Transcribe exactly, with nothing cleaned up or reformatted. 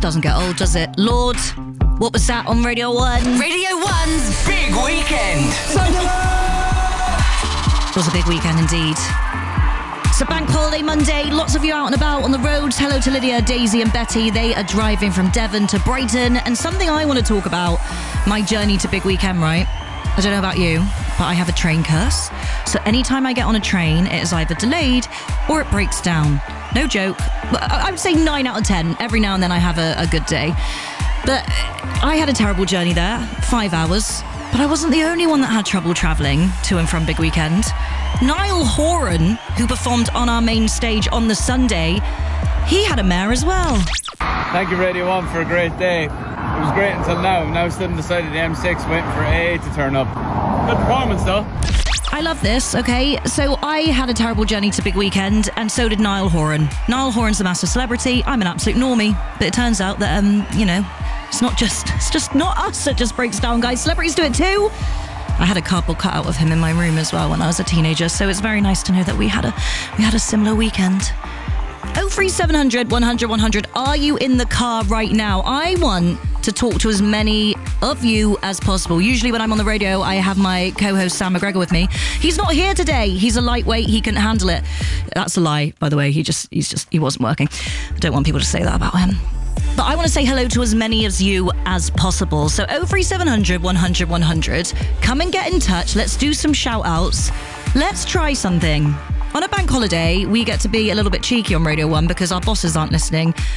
Doesn't get old, does it? Lord, what was that on Radio one? Radio one's Big Weekend. It was a big weekend indeed. It's a bank holiday Monday. Lots of you out and about on the roads. Hello to Lydia, Daisy and Betty. They are driving from Devon to Brighton. And something I want to talk about, my journey to big weekend, right? I don't know about you, but I have a train curse. So anytime I get on a train, it is either delayed or it breaks down. No joke. I would say nine out of ten. Every now and then I have a, a good day. But I had a terrible journey there, five hours. But I wasn't the only one that had trouble travelling to and from Big Weekend. Niall Horan, who performed on our main stage on the Sunday, he had a mare as well. Thank you, Radio one, for a great day. It was great until now. I'm now stood on the side of the M six waiting for A to turn up. Good performance, though. I love this, okay? So I had a terrible journey to Big Weekend, and so did Niall Horan. Niall Horan's a massive celebrity. I'm an absolute normie. But it turns out that, um, you know, it's not just, it's just not us that just breaks down, guys. Celebrities do it too. I had a cardboard cutout of him in my room as well when I was a teenager, so it's very nice to know that we had a we had a similar weekend. oh three seven hundred, one hundred, one hundred. Are you in the car right now? I want to talk to as many of you as possible. Usually when I'm on the radio, I have my co-host Sam McGregor with me. He's not here today. He's a lightweight. He couldn't handle it. That's a lie, by the way. He just, he's just, he wasn't working. I don't want people to say that about him. But I want to say hello to as many of you as possible. So oh three seven hundred, one hundred, one hundred. Come and get in touch. Let's do some shout outs. Let's try something. On a bank holiday, we get to be a little bit cheeky on Radio one because our bosses aren't listening.